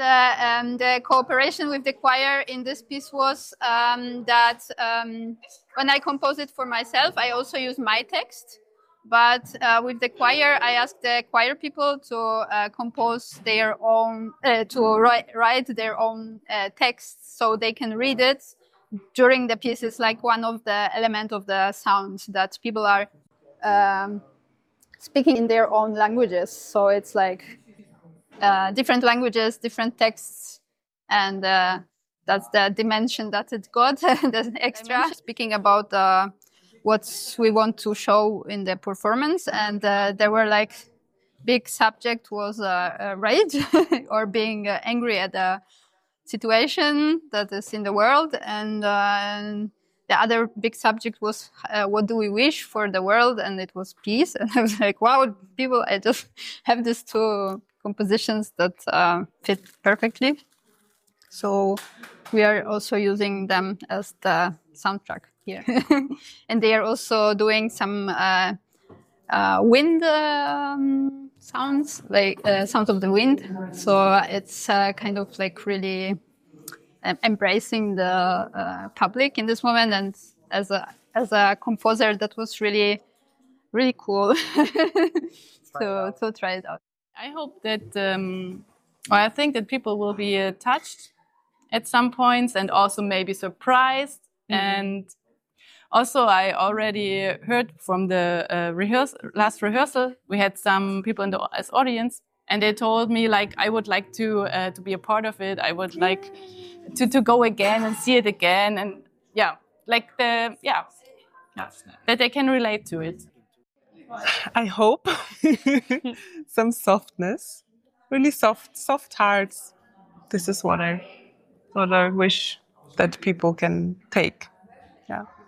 the cooperation with the choir in this piece was that when I composed it for myself, I also used my text. But with the choir, I asked the choir people to compose their own, to write their own text so they can read it during the piece. It's like one of the elements of the sound that people are speaking in their own languages. So it's like different languages, different texts, and that's the dimension that it got, the extra. Speaking about what we want to show in the performance, and there were like big subject was rage or being angry at the situation that is in the world, and the other big subject was what do we wish for the world, and it was peace. And I was like, wow, people, I just have these two compositions that fit perfectly. So we are also using them as the soundtrack here. And they are also doing some wind sounds, like sounds of the wind. So it's kind of like really embracing the public in this moment. And as a composer, that was really, really cool to try it out. I hope that, or I think that people will be touched at some points and also maybe surprised. And also, I already heard from the last rehearsal, we had some people in the as audience, and they told me like I would like to be a part of it. I would like to go again and see it again, and that they can relate to it. I hope some softness, really soft hearts. This is what I wish that people can take. Yeah.